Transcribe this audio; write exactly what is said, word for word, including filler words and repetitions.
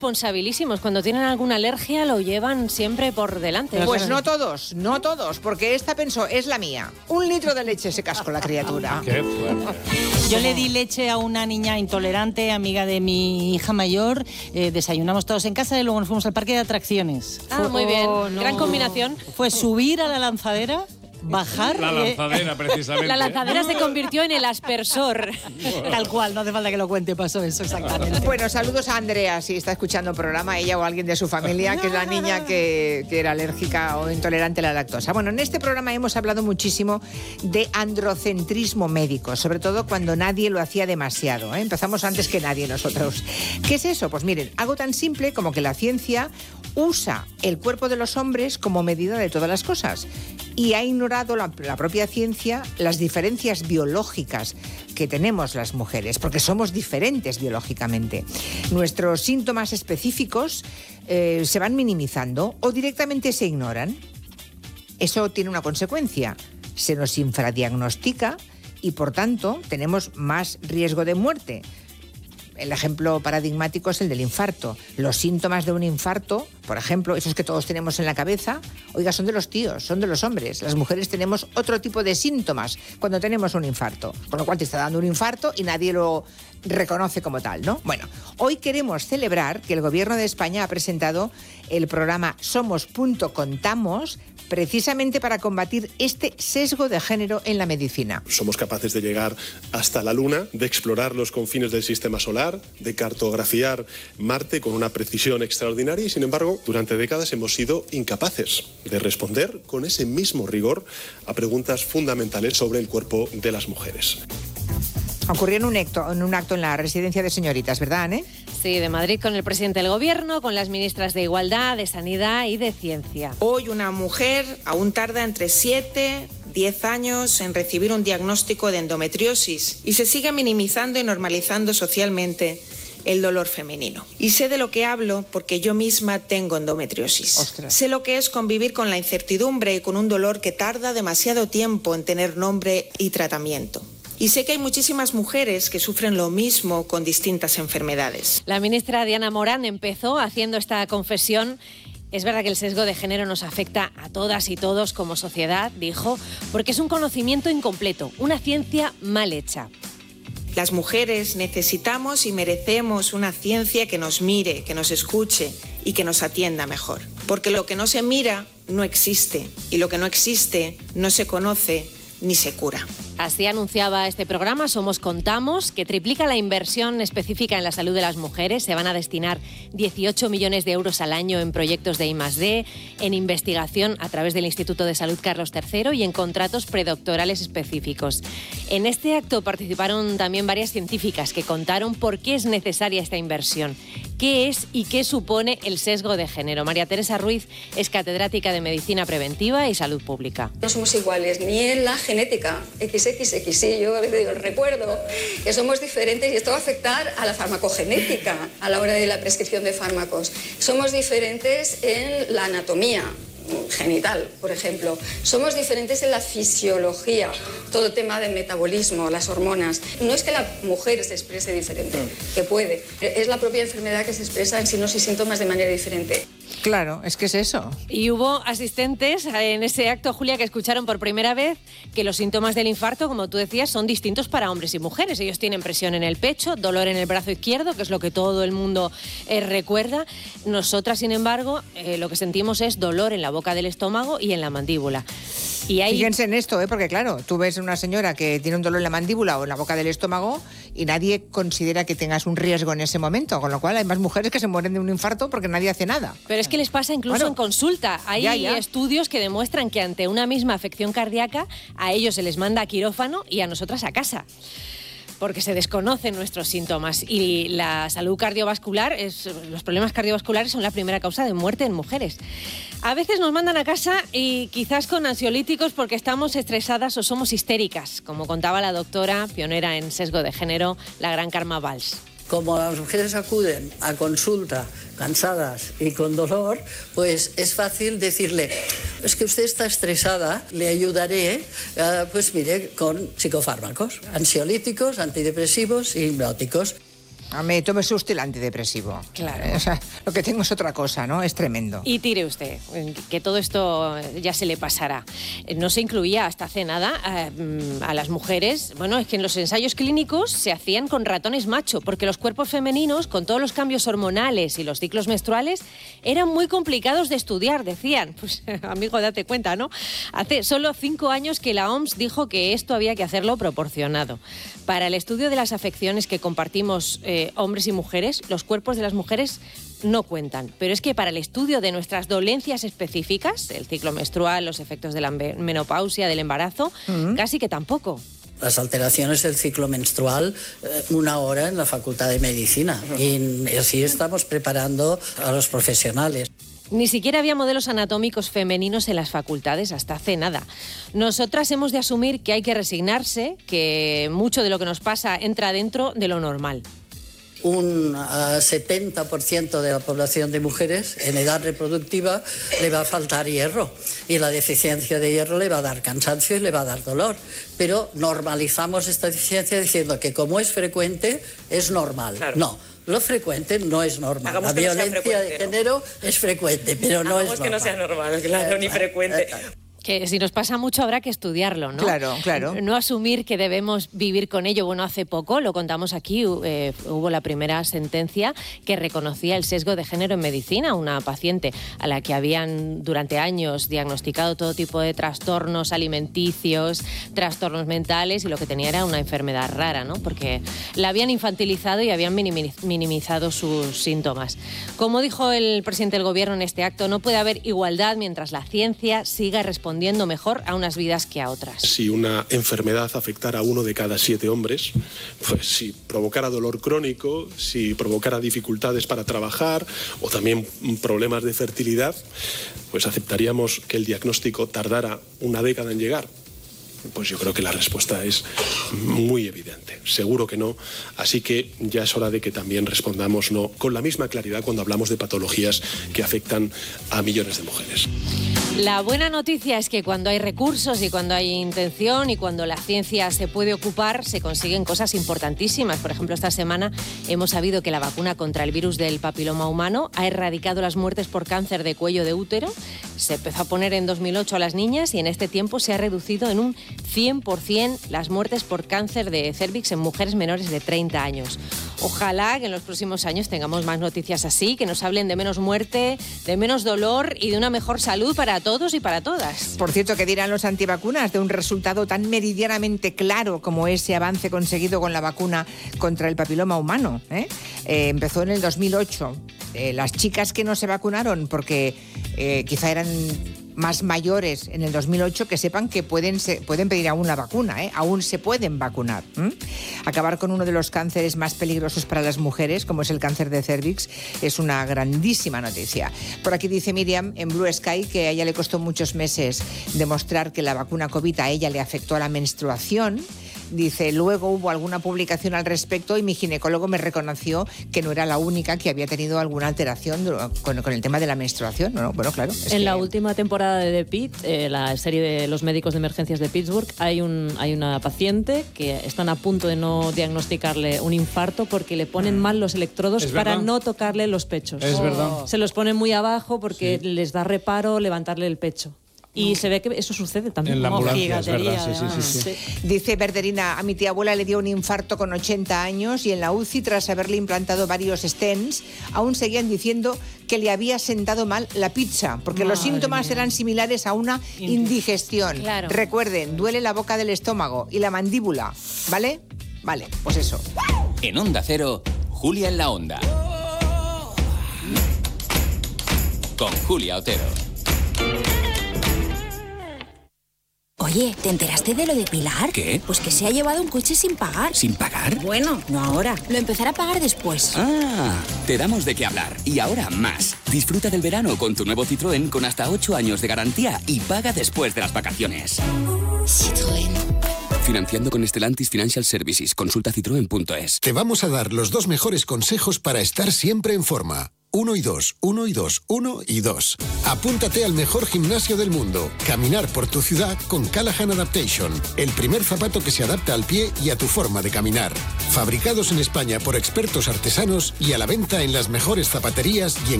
responsabilísimos. Cuando tienen alguna alergia lo llevan siempre por delante. Pues no todos, no todos, porque esta pensó, es la mía. Un litro de leche se cascó la criatura. Qué fuerte. Yo le di leche a una niña intolerante, amiga de mi hija mayor. Eh, desayunamos todos en casa y luego nos fuimos al parque de atracciones. Ah, muy bien. Oh, no. Gran combinación. Fue subir a la lanzadera, bajar... La lanzadera, precisamente. La lanzadera se convirtió en el aspersor. Tal cual, no hace falta que lo cuente, pasó eso exactamente. Bueno, saludos a Andrea, si está escuchando el programa, ella o alguien de su familia, que es la niña que, que era alérgica o intolerante a la lactosa. Bueno, en este programa hemos hablado muchísimo de androcentrismo médico, sobre todo cuando nadie lo hacía demasiado, ¿eh? Empezamos antes que nadie nosotros. ¿Qué es eso? Pues miren, algo tan simple como que la ciencia usa el cuerpo de los hombres como medida de todas las cosas y ha ignorado la, la propia ciencia las diferencias biológicas que tenemos las mujeres, porque somos diferentes biológicamente. Nuestros síntomas específicos eh, se van minimizando o directamente se ignoran. Eso tiene una consecuencia, se nos infradiagnostica y por tanto tenemos más riesgo de muerte. El ejemplo paradigmático es el del infarto. Los síntomas de un infarto, por ejemplo, esos que todos tenemos en la cabeza, oiga, son de los tíos, son de los hombres. Las mujeres tenemos otro tipo de síntomas cuando tenemos un infarto, con lo cual te está dando un infarto y nadie lo reconoce como tal, ¿no? Bueno, hoy queremos celebrar que el Gobierno de España ha presentado el programa Somos punto contamos precisamente para combatir este sesgo de género en la medicina. Somos capaces de llegar hasta la Luna, de explorar los confines del sistema solar, de cartografiar Marte con una precisión extraordinaria y, sin embargo, durante décadas hemos sido incapaces de responder con ese mismo rigor a preguntas fundamentales sobre el cuerpo de las mujeres. Ocurrió en un acto, en un acto en la residencia de señoritas, ¿verdad, Anne? Sí, de Madrid, con el presidente del Gobierno, con las ministras de Igualdad, de Sanidad y de Ciencia. Hoy una mujer aún tarda entre siete, diez años en recibir un diagnóstico de endometriosis y se sigue minimizando y normalizando socialmente el dolor femenino. Y sé de lo que hablo porque yo misma tengo endometriosis. Ostras. Sé lo que es convivir con la incertidumbre y con un dolor que tarda demasiado tiempo en tener nombre y tratamiento. Y sé que hay muchísimas mujeres que sufren lo mismo con distintas enfermedades. La ministra Diana Morán empezó haciendo esta confesión. Es verdad que el sesgo de género nos afecta a todas y todos como sociedad, dijo, porque es un conocimiento incompleto, una ciencia mal hecha. Las mujeres necesitamos y merecemos una ciencia que nos mire, que nos escuche y que nos atienda mejor. Porque lo que no se mira no existe y lo que no existe no se conoce ni se cura. Así anunciaba este programa Somos Contamos, que triplica la inversión específica en la salud de las mujeres. Se van a destinar dieciocho millones de euros al año en proyectos de I más D, en investigación a través del Instituto de Salud Carlos tercero y en contratos predoctorales específicos. En este acto participaron también varias científicas que contaron por qué es necesaria esta inversión, qué es y qué supone el sesgo de género. María Teresa Ruiz es catedrática de Medicina Preventiva y Salud Pública. No somos iguales ni en la genética, equis equis equis, sí, yo digo, recuerdo que somos diferentes y esto va a afectar a la farmacogenética a la hora de la prescripción de fármacos. Somos diferentes en la anatomía genital, por ejemplo. Somos diferentes en la fisiología, todo el tema del metabolismo, las hormonas. No es que la mujer se exprese diferente, que puede, es la propia enfermedad que se expresa en signos y síntomas de manera diferente. Claro, es que es eso. Y hubo asistentes en ese acto, Julia, que escucharon por primera vez que los síntomas del infarto, como tú decías, son distintos para hombres y mujeres. Ellos tienen presión en el pecho, dolor en el brazo izquierdo, que es lo que todo el mundo eh, recuerda. Nosotras, sin embargo, eh, lo que sentimos es dolor en la boca del estómago y en la mandíbula. Y hay... Fíjense en esto, ¿eh? Porque claro, tú ves una señora que tiene un dolor en la mandíbula o en la boca del estómago y nadie considera que tengas un riesgo en ese momento, con lo cual hay más mujeres que se mueren de un infarto porque nadie hace nada. Pero es que les pasa incluso Bueno, en consulta. Hay ya, ya. estudios que demuestran que ante una misma afección cardíaca a ellos se les manda a quirófano y a nosotras a casa, porque se desconocen nuestros síntomas. Y la salud cardiovascular, es, los problemas cardiovasculares son la primera causa de muerte en mujeres. A veces nos mandan a casa y quizás con ansiolíticos porque estamos estresadas o somos histéricas, como contaba la doctora pionera en sesgo de género, la gran Karma Valls. Como las mujeres acuden a consulta cansadas y con dolor, pues es fácil decirle, es que usted está estresada, le ayudaré, uh, pues mire, con psicofármacos, ansiolíticos, antidepresivos y hipnóticos. Me tómese usted el antidepresivo. Claro. O sea, lo que tengo es otra cosa, ¿no? Es tremendo. Y tire usted, que todo esto ya se le pasará. No se incluía hasta hace nada a, a las mujeres. Bueno, es que en los ensayos clínicos se hacían con ratones macho, porque los cuerpos femeninos, con todos los cambios hormonales y los ciclos menstruales, eran muy complicados de estudiar, decían. Pues, amigo, date cuenta, ¿no? Hace solo cinco años que la O M S dijo que esto había que hacerlo proporcionado. Para el estudio de las afecciones que compartimos eh, hombres y mujeres, los cuerpos de las mujeres no cuentan. Pero es que para el estudio de nuestras dolencias específicas, el ciclo menstrual, los efectos de la menopausia, del embarazo, uh-huh. casi que tampoco. Las alteraciones del ciclo menstrual, una hora en la Facultad de Medicina. Y así estamos preparando a los profesionales. Ni siquiera había modelos anatómicos femeninos en las facultades hasta hace nada. Nosotras hemos de asumir que hay que resignarse, que mucho de lo que nos pasa entra dentro de lo normal. Un uh, setenta por ciento de la población de mujeres en edad reproductiva le va a faltar hierro y la deficiencia de hierro le va a dar cansancio y le va a dar dolor. Pero normalizamos esta deficiencia diciendo que como es frecuente, es normal. Claro. No. Lo frecuente no es normal. Hagamos la violencia no de género ¿no? es frecuente, pero no Hagamos es normal. que no sea normal, claro, ni frecuente. Que si nos pasa mucho habrá que estudiarlo, ¿no? Claro, claro. No asumir que debemos vivir con ello. Bueno, hace poco, lo contamos aquí, eh, hubo la primera sentencia que reconocía el sesgo de género en medicina. Una paciente a la que habían durante años diagnosticado todo tipo de trastornos alimenticios, trastornos mentales, y lo que tenía era una enfermedad rara, ¿no? Porque la habían infantilizado y habían minimizado sus síntomas. Como dijo el presidente del Gobierno en este acto, no puede haber igualdad mientras la ciencia siga respondiendo respondiendo mejor a unas vidas que a otras. Si una enfermedad afectara a uno de cada siete hombres, pues si provocara dolor crónico, si provocara dificultades para trabajar o también problemas de fertilidad, pues aceptaríamos que el diagnóstico tardara una década en llegar. Pues yo creo que la respuesta es muy evidente. Seguro que no. Así que ya es hora de que también respondamos no con la misma claridad cuando hablamos de patologías que afectan a millones de mujeres. La buena noticia es que cuando hay recursos y cuando hay intención y cuando la ciencia se puede ocupar, se consiguen cosas importantísimas. Por ejemplo, esta semana hemos sabido que la vacuna contra el virus del papiloma humano ha erradicado las muertes por cáncer de cuello de útero. Se empezó a poner en dos mil ocho a las niñas y en este tiempo se ha reducido en un cien por ciento las muertes por cáncer de cérvix en mujeres menores de treinta años. Ojalá que en los próximos años tengamos más noticias así, que nos hablen de menos muerte, de menos dolor y de una mejor salud para todos y para todas. Por cierto, ¿qué dirán los antivacunas de un resultado tan meridianamente claro como ese avance conseguido con la vacuna contra el papiloma humano? ¿eh? Eh, empezó en el dos mil ocho. Eh, las chicas que no se vacunaron porque eh, quizá eran más mayores en el dos mil ocho, que sepan que pueden, se, pueden pedir aún la vacuna, ¿eh? Aún se pueden vacunar. ¿eh? Acabar con uno de los cánceres más peligrosos para las mujeres, como es el cáncer de cérvix, es una grandísima noticia. Por aquí dice Miriam en Blue Sky que a ella le costó muchos meses demostrar que la vacuna COVID a ella le afectó a la menstruación. Dice, luego hubo alguna publicación al respecto y mi ginecólogo me reconoció que no era la única que había tenido alguna alteración con, con el tema de la menstruación. ¿No? Bueno, claro. En que... la última temporada de The Pitt, eh, la serie de los médicos de emergencias de Pittsburgh, hay, un, hay una paciente que están a punto de no diagnosticarle un infarto porque le ponen mal los electrodos para no tocarle los pechos. Es oh. verdad. Se los ponen muy abajo porque sí. les da reparo levantarle el pecho. Y se ve que eso sucede también. En la ambulancia, es verdad, sí, sí, sí, sí. sí. Dice Verderina, a mi tía abuela le dio un infarto con ochenta años y en la U C I, tras haberle implantado varios stents, aún seguían diciendo que le había sentado mal la pizza, porque Madre los síntomas mía. eran similares a una indigestión. Claro. Recuerden, duele la boca del estómago y la mandíbula, ¿vale? Vale, pues eso. En Onda Cero, Julia en la Onda. Con Julia Otero. Oye, ¿te enteraste de lo de Pilar? ¿Qué? Pues que se ha llevado un coche sin pagar. ¿Sin pagar? Bueno, no ahora. Lo empezará a pagar después. Ah, te damos de qué hablar. Y ahora más. Disfruta del verano con tu nuevo Citroën con hasta ocho años de garantía y paga después de las vacaciones. Citroën. Financiando con Stellantis Financial Services. Consulta citroen punto es. Te vamos a dar los dos mejores consejos para estar siempre en forma. Uno y dos, uno y dos, uno y dos. Apúntate al mejor gimnasio del mundo. Caminar por tu ciudad con Callahan Adaptation. El primer zapato que se adapta al pie y a tu forma de caminar. Fabricados en España por expertos artesanos y a la venta en las mejores zapaterías y en